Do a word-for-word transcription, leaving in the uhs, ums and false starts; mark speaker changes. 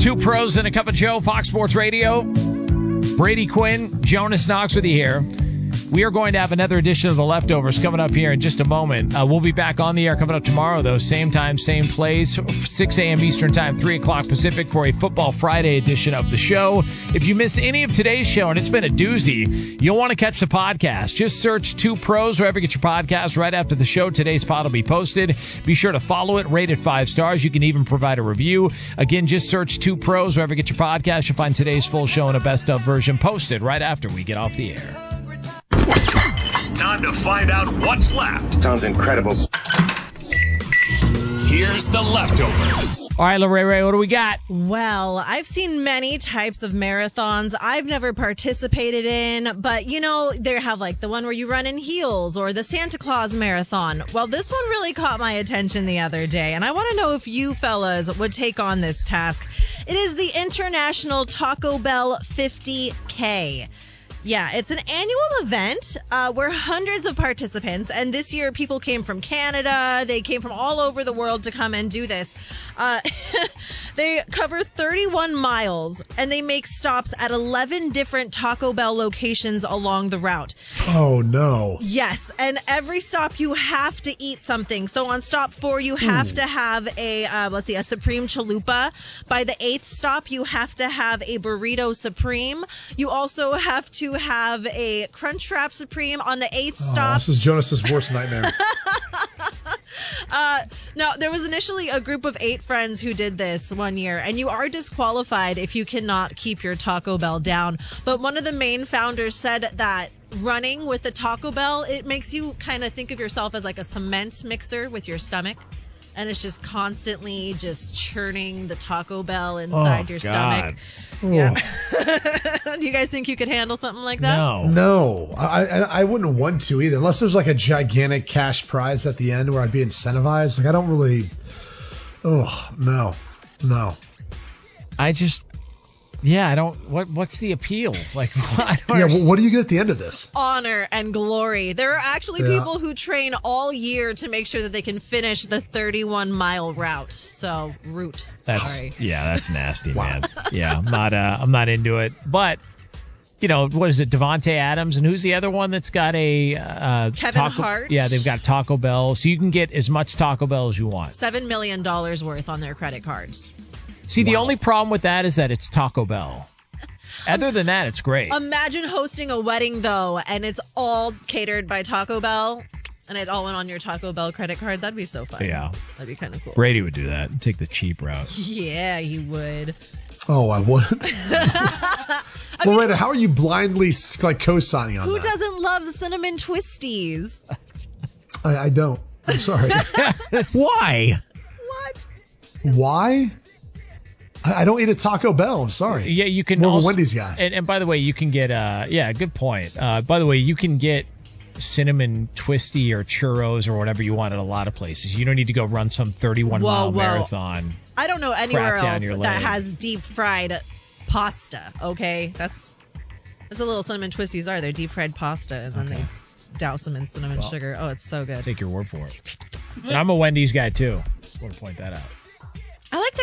Speaker 1: Two pros and a cup of Joe, Fox Sports Radio. Brady Quinn, Jonas Knox with you here. We are going to have another edition of The Leftovers coming up here in just a moment. Uh, we'll be back on the air coming up tomorrow, though. Same time, same place, six a.m. Eastern Time, three o'clock Pacific for a Football Friday edition of the show. If you missed any of today's show, and it's been a doozy, you'll want to catch the podcast. Just search Two Pros wherever you get your podcast right after the show. Today's pod will be posted. Be sure to follow it, rate it five stars. You can even provide a review. Again, just search Two Pros wherever you get your podcast. You'll find today's full show in a best-of version posted right after we get off the air.
Speaker 2: Time to find out what's left.
Speaker 3: Sounds incredible.
Speaker 2: Here's The Leftovers.
Speaker 1: All right, Lorraine, Ray, what do we got?
Speaker 4: Well, I've seen many types of marathons I've never participated in, but you know, they have like the one where you run in heels or the Santa Claus marathon. Well, this one really caught my attention the other day, and I want to know if you fellas would take on this task. It is the International Taco Bell fifty K. Yeah, it's an annual event uh, where hundreds of participants, and this year people came from Canada, they came from all over the world to come and do this. Uh, they cover thirty-one miles, and they make stops at eleven different Taco Bell locations along the route.
Speaker 5: Oh, no.
Speaker 4: Yes, and every stop you have to eat something. So on stop four, you have mm. to have a, uh, let's see, a Supreme Chalupa. By the eighth stop, you have to have a Burrito Supreme. You also have to have a Crunchwrap Supreme on the eighth
Speaker 5: Oh,
Speaker 4: stop.
Speaker 5: this is Jonas's worst nightmare.
Speaker 4: Uh, no, there was initially a group of eight friends who did this one year, and you are disqualified if you cannot keep your Taco Bell down. But one of the main founders said that running with the Taco Bell, it makes you kind of think of yourself as like a cement mixer with your stomach. And it's just constantly just churning the Taco Bell inside
Speaker 1: Oh,
Speaker 4: your
Speaker 1: God.
Speaker 4: stomach. Yeah. Do you guys think you could handle something like that?
Speaker 1: No.
Speaker 5: No, I, I I wouldn't want to either, unless there's like a gigantic cash prize at the end where I'd be incentivized. Like, I don't really. Oh, no. No.
Speaker 1: I just, yeah, I don't, what? what's the appeal? Like, I don't
Speaker 5: Yeah,
Speaker 1: understand.
Speaker 5: well, what do you get at the end of this?
Speaker 4: Honor and glory. There are actually
Speaker 5: Yeah.
Speaker 4: people who train all year to make sure that they can finish the thirty-one mile route. So, route.
Speaker 1: That's
Speaker 4: Sorry.
Speaker 1: yeah, that's nasty, man. Yeah, I'm not uh, I'm not into it. But you know, what is it, Devontae Adams, and who's the other one that's got a uh,
Speaker 4: Kevin
Speaker 1: Taco,
Speaker 4: Hart.
Speaker 1: Yeah, they've got Taco Bell, so you can get as much Taco Bell as you want.
Speaker 4: Seven million dollars worth on their credit cards.
Speaker 1: See, the only problem with that is that it's Taco Bell. Other than that, it's great.
Speaker 4: Imagine hosting a wedding though, and it's all catered by Taco Bell, and it all went on your Taco Bell credit card. That'd be so fun.
Speaker 1: Yeah.
Speaker 4: That'd be kind of cool.
Speaker 1: Brady would do that. Take the cheap route.
Speaker 4: Yeah, he would.
Speaker 5: Oh, I wouldn't. Loretta, how are you blindly like co-signing on
Speaker 4: Who
Speaker 5: that?
Speaker 4: doesn't love the cinnamon twisties?
Speaker 5: I, I don't. I'm sorry.
Speaker 1: Why?
Speaker 4: What?
Speaker 5: Why? I, I don't eat at Taco Bell. I'm sorry.
Speaker 1: Yeah, you can
Speaker 5: More of a
Speaker 1: also,
Speaker 5: Wendy's guy.
Speaker 1: And, and by the way, you can get uh yeah, good point. Uh by the way, you can get cinnamon twisty or churros or whatever you want at a lot of places. You don't need to go run some thirty-one
Speaker 4: Whoa,
Speaker 1: mile
Speaker 4: whoa.
Speaker 1: marathon.
Speaker 4: I don't know anywhere
Speaker 1: Crap down
Speaker 4: else
Speaker 1: your
Speaker 4: that
Speaker 1: leg.
Speaker 4: has deep fried pasta. Okay, that's that's what little cinnamon twisties are. They're deep fried pasta, and then
Speaker 1: Okay.
Speaker 4: they just douse them in cinnamon sugar. Oh, it's so good.
Speaker 1: Take your word for it. And I'm a Wendy's guy too. Just want to point that out.
Speaker 4: I like that.